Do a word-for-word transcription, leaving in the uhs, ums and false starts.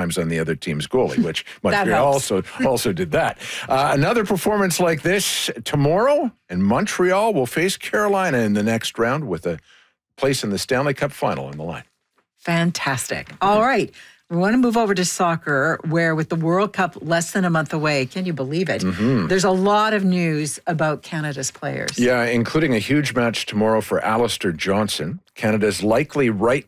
times on the other team's goalie, which Montreal also, also did that. Uh, another performance like this tomorrow, and Montreal will face Carolina in the next round with a place in the Stanley Cup final on the line. Fantastic. All right. We want to move over to soccer, where with the World Cup less than a month away, can you believe it? Mm-hmm. There's a lot of news about Canada's players. Yeah, including a huge match tomorrow for Alistair Johnston, Canada's likely right